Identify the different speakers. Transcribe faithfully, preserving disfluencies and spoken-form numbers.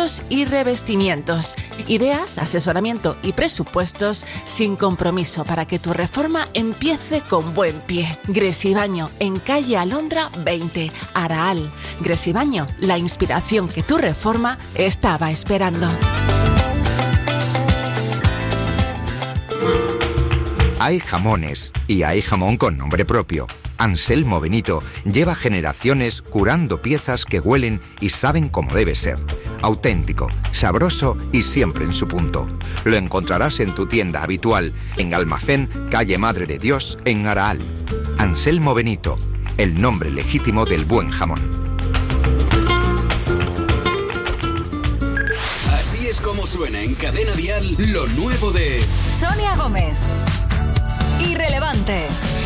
Speaker 1: productos y revestimientos. Ideas, asesoramiento y presupuestos sin compromiso para que tu reforma empiece con buen pie. Gresibaño, en calle Alondra veinte, Araal. Gresibaño, la inspiración que tu reforma estaba esperando.
Speaker 2: Hay jamones y hay jamón con nombre propio. Anselmo Benito lleva generaciones curando piezas que huelen y saben como debe ser. Auténtico, sabroso y siempre en su punto. Lo encontrarás en tu tienda habitual, en Almacén, calle Madre de Dios, en Araal. Anselmo Benito, el nombre legítimo del buen jamón.
Speaker 3: Así es como suena en Cadena Dial lo nuevo de
Speaker 4: Sonia Gómez. Irrelevante.